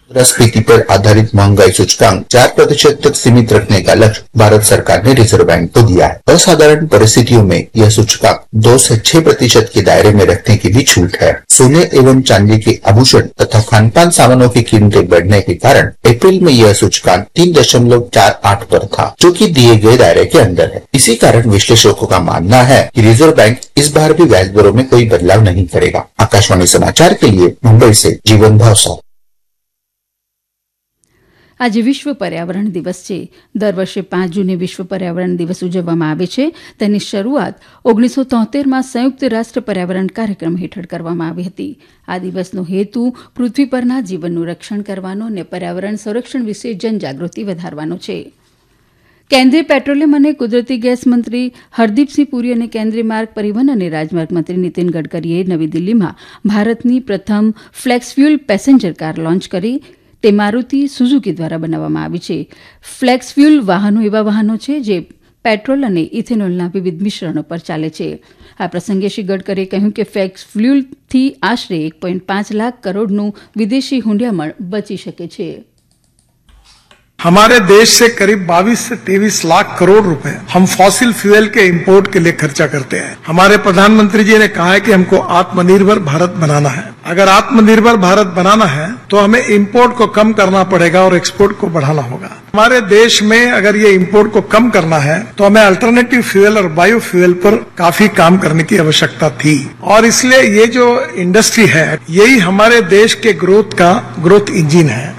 मुद्रास्फीति पर आधारित महंगाई सूचकांक 4% तक सीमित रखने का लक्ष्य भारत सरकार ने रिजर्व बैंक को दिया है। असाधारण परिस्थितियों में यह सूचकांक 2 से 6% के दायरे में रखने की भी छूट है। सोने एवं चांदी के आभूषण तथा खानपान सामानों की कीमतें बढ़ने के कारण अप्रैल में यह सूचकांक 3.48 पर था, जो कि दिए गए दायरे के अंदर है। इसी कारण विश्लेषकों का मानना है कि रिजर्व बैंक इस बार भी ब्याज दरों में कोई बदलाव नहीं करेगा। आकाशवाणी समाचार के लिए मुंबई से जीवन भावसा। આજે વિશ્વ પર્યાવરણ દિવસ છે। દર વર્ષે 5 જૂને વિશ્વ પર્યાવરણ દિવસ ઉજવવામાં આવે છે। તેની શરૂઆત 1973માં સંયુક્ત રાષ્ટ્ર પર્યાવરણ કાર્યક્રમ હેઠળ કરવામાં આવી હતી। આ દિવસનો હેતુ પૃથ્વી પરના જીવનનું રક્ષણ કરવાનો અને પર્યાવરણ સંરક્ષણ વિશે જનજાગૃતિ વધારવાનો છે। કેન્દ્રીય પેટ્રોલિયમ અને કુદરતી ગેસ મંત્રી હરદીપસિંહ પુરી અને કેન્દ્રીય માર્ગ પરિવહન અને રાજમાર્ગ મંત્રી નીતિન ગડકરીએ નવી દિલ્હીમાં ભારતની પ્રથમ flex fuel passenger car launch કરી। તે મારુતિ સુઝુકી દ્વારા બનાવવામાં આવી છે। ફ્લેક્સ ફ્યુઅલ વાહનો એવા વાહનો છે જે પેટ્રોલ અને ઇથેનોલના વિવિધ મિશ્રણો પર ચાલે છે। આ પ્રસંગે શ્રી ગડકરીએ કહ્યું કે ફ્લેક્સ ફ્યુઅલથી આશરે 1.5 લાખ કરોડનું વિદેશી હુંડિયામણ બચી શકે છે। हमारे देश से करीब 22 से 23 लाख करोड़ रुपए हम फॉसिल फ्यूल के इंपोर्ट के लिए खर्चा करते हैं। हमारे प्रधानमंत्री जी ने कहा है कि हमको आत्मनिर्भर भारत बनाना है। अगर आत्मनिर्भर भारत बनाना है तो हमें इंपोर्ट को कम करना पड़ेगा और एक्सपोर्ट को बढ़ाना होगा। हमारे देश में अगर ये इंपोर्ट को कम करना है तो हमें अल्टरनेटिव फ्यूल और बायो फ्यूल पर काफी काम करने की आवश्यकता थी, और इसलिए ये जो इंडस्ट्री है यही हमारे देश के ग्रोथ इंजिन है।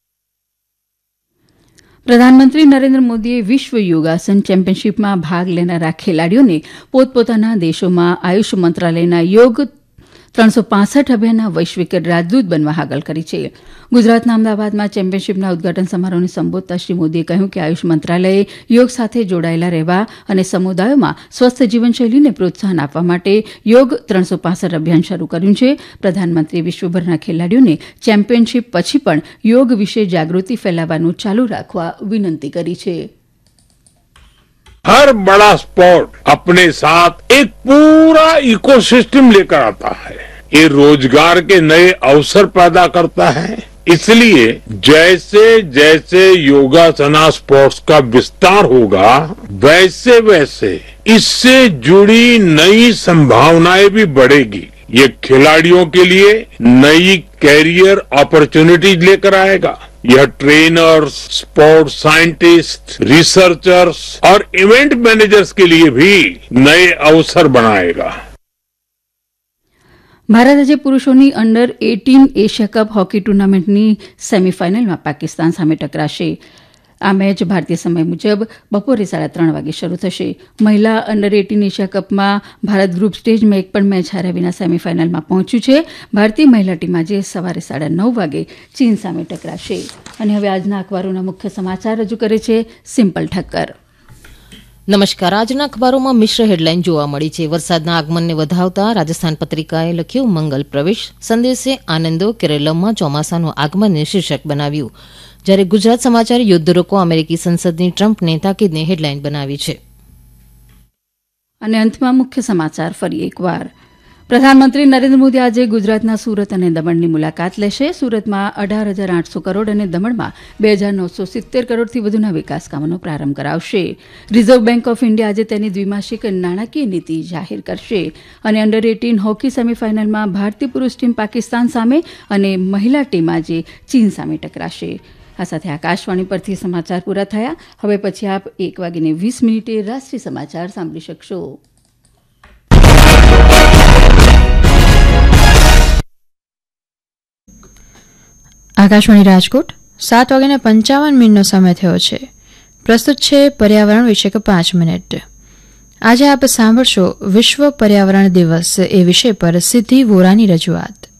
પ્રધાનમંત્રી નરેન્દ્ર મોદીએ વિશ્વ યોગાસન ચેમ્પિયનશીપમાં ભાગ લેનારા ખેલાડીઓને પોતપોતાના દેશોમાં આયુષ મંત્રાલયના યોગ 365 અભિયાનના વૈશ્વિક રાજદૂત બનવા હાકલ કરી છે। ગુજરાતના અમદાવાદમાં ચેમ્પિયનશીપના ઉદઘાટન સમારોહને સંબોધતા શ્રી મોદીએ કહ્યું કે આયુષ મંત્રાલયે યોગ સાથે જોડાયેલા રહેવા અને સમુદાયોમાં સ્વસ્થ જીવનશૈલીને પ્રોત્સાહન આપવા માટે યોગ 365 અભિયાન શરૂ કર્યું છે। પ્રધાનમંત્રીએ વિશ્વભરના ખેલાડીઓને ચેમ્પિયનશીપ પછી પણ યોગ વિશે જાગૃતિ ફેલાવવાનું ચાલુ રાખવા વિનંતી કરી છે। हर बड़ा स्पोर्ट अपने साथ एक पूरा इकोसिस्टम लेकर आता है। ये रोजगार के नए अवसर पैदा करता है। इसलिए जैसे जैसे योगासना स्पोर्ट्स का विस्तार होगा वैसे वैसे इससे जुड़ी नई संभावनाएं भी बढ़ेगी। ये खिलाड़ियों के लिए नई कैरियर अपॉर्चुनिटीज लेकर आएगा। यह ट्रेनर्स, स्पोर्ट्स साइंटिस्ट, रिसर्चर्स और इवेंट मैनेजर्स के लिए भी नए अवसर बनाएगा। ભારત આજે પુરુષોની અંડર 18 એશિયા કપ હોકી ટુર્નામેન્ટની સેમીફાઇનલમાં પાકિસ્તાન સામે ટકરાશે। આ મેચ ભારતીય સમય મુજબ બપોરે 3:30 વાગે શરૂ થશે। મહિલા અંડર 18 એશિયા કપમાં ભારત ગ્રુપ સ્ટેજમાં એક પણ મેચ હાર્યા વિના સેમીફાઇનલમાં પહોંચ્યું છે। ભારતીય મહિલા ટીમ આજે સવારે 9:30 વાગે ચીન સામે ટકરાશે। અને હવે આજના અખબારોના મુખ્ય સમાચાર રજૂ કરે છે સિમ્પલ ઠક્કર। નમસ્કાર। આજના અખબારોમાં મિશ્ર હેડલાઇન જોવા મળી છે। વરસાદના આગમનને વધાવતા રાજસ્થાન પત્રિકાએ લખ્યું મંગલ પ્રવેશ, સંદેશે આનંદો, કેરળમાં ચોમાસાનું આગમનને શીર્ષક બનાવ્યું। જ્યારે ગુજરાત સમાચાર યુદ્ધ રોકો અમેરિકી સંસદની ટ્રમ્પને તાકીદને હેડલાઇન બનાવી છે। અને અંતમાં મુખ્ય સમાચાર ફરી એકવાર। પ્રધાનમંત્રી નરેન્દ્ર મોદી આજે ગુજરાતના સુરત અને દમણની મુલાકાત લેશે। સુરતમાં 18,800 કરોડ અને દમણમાં 2,970 કરોડથી વધુના વિકાસ કામોનો પ્રારંભ કરાવશે। રિઝર્વ બેંક ઓફ ઇન્ડિયા આજે તેની દ્વિમાસિક નાણાકીય નીતિ જાહેર કરશે। અને અંડર 18 હોકી સેમીફાઇનલમાં ભારતીય પુરુષ ટીમ પાકિસ્તાન સામે અને મહિલા ટીમ આજે ચીન સામે ટકરાશે। આ સાથે આકાશવાણી પરથી સમાચાર પૂરા થયા। હવે પછી આપ 1:20 રાષ્ટ્રીય સમાચાર સાંભળી શકશો। આકાશવાણી રાજકોટ 7:55 સમય થયો છે। પ્રસ્તુત છે પર્યાવરણ વિશે 5 મિનિટ। આજે આપ સાંભળશો વિશ્વ પર્યાવરણ દિવસ એ વિષય પર સિદ્ધિ વોરાની રજૂઆત।